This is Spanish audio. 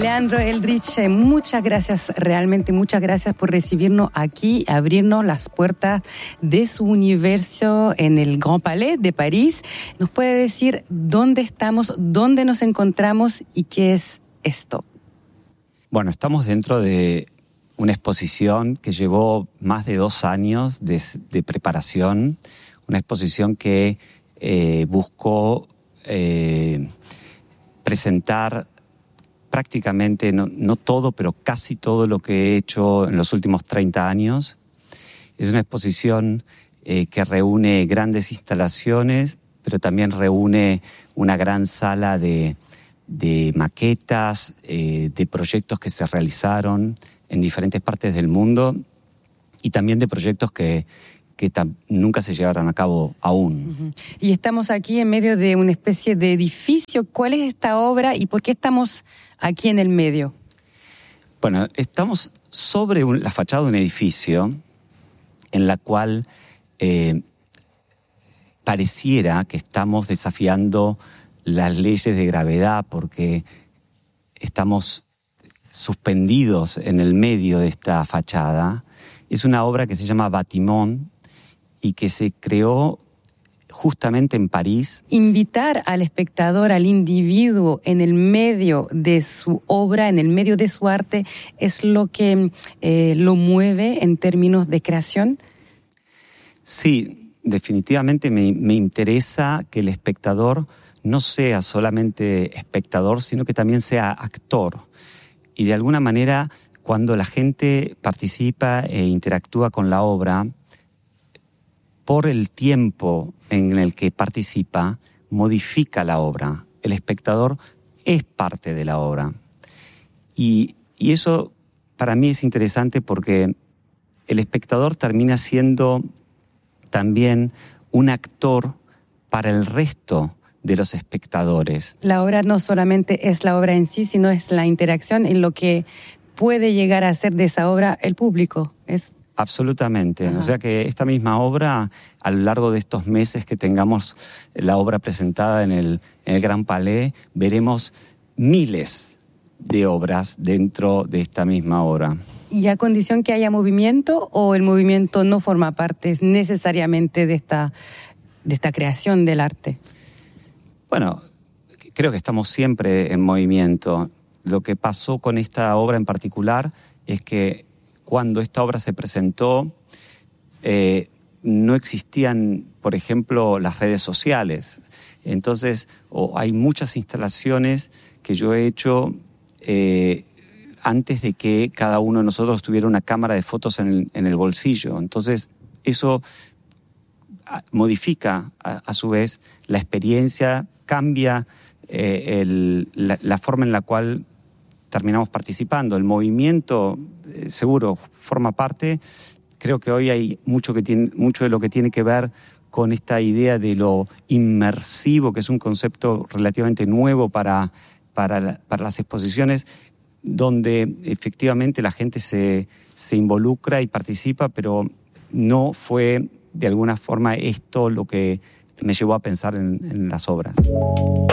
Leandro Eldritch, muchas gracias, realmente muchas gracias por recibirnos aquí, abrirnos las puertas de su universo en el Grand Palais de París. ¿Nos puede decir dónde estamos, dónde nos encontramos y qué es esto? Bueno, estamos dentro de una exposición que llevó más de 2 años de preparación, una exposición que buscó presentar prácticamente, no todo, pero casi todo lo que he hecho en los últimos 30 años. Es una exposición que reúne grandes instalaciones, pero también reúne una gran sala de maquetas, de proyectos que se realizaron en diferentes partes del mundo y también de proyectos que nunca se llevaron a cabo aún. Uh-huh. Y estamos aquí en medio de una especie de edificio. ¿Cuál es esta obra y por qué estamos aquí en el medio? Bueno, estamos sobre la fachada de un edificio en la cual pareciera que estamos desafiando las leyes de gravedad porque estamos suspendidos en el medio de esta fachada. Es una obra que se llama Bâtiment y que se creó justamente en París. Invitar al espectador, al individuo, en el medio de su obra, en el medio de su arte, es lo que lo mueve en términos de creación. Sí, definitivamente me interesa que el espectador no sea solamente espectador, sino que también sea actor. Y de alguna manera, cuando la gente participa e interactúa con la obra, por el tiempo en el que participa, modifica la obra. El espectador es parte de la obra. Y eso para mí es interesante porque el espectador termina siendo también un actor para el resto de los espectadores. La obra no solamente es la obra en sí, sino es la interacción en lo que puede llegar a ser de esa obra el público. Absolutamente. Ajá. O sea que esta misma obra, a lo largo de estos meses que tengamos la obra presentada en el Grand Palais, veremos miles de obras dentro de esta misma obra. ¿Y a condición que haya movimiento o el movimiento no forma parte necesariamente de esta creación del arte? Bueno, creo que estamos siempre en movimiento. Lo que pasó con esta obra en particular es que cuando esta obra se presentó, no existían, por ejemplo, las redes sociales. Entonces, hay muchas instalaciones que yo he hecho antes de que cada uno de nosotros tuviera una cámara de fotos en el bolsillo. Entonces, eso modifica, a su vez, la experiencia, cambia la forma en la cual terminamos participando. El movimiento, seguro, forma parte. Creo que hoy hay mucho de lo que tiene que ver con esta idea de lo inmersivo, que es un concepto relativamente nuevo para las exposiciones, donde efectivamente la gente se involucra y participa, pero no fue de alguna forma esto lo que me llevó a pensar en las obras.